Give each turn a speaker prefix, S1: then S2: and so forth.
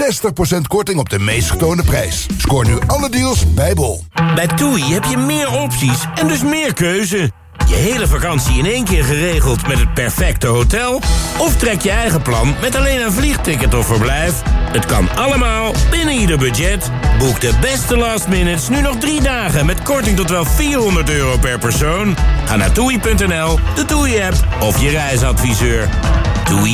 S1: 60% korting op de meest getoonde prijs. Scoor nu alle deals bij Bol.
S2: Bij TUI heb je meer opties en dus meer keuze. Je hele vakantie in één keer geregeld met het perfecte hotel? Of trek je eigen plan met alleen een vliegticket of verblijf? Het kan allemaal binnen ieder budget. Boek de beste last minutes nu nog 3 dagen met korting tot wel €400 per persoon. Ga naar TUI.nl, de TUI-app of je reisadviseur. TUI.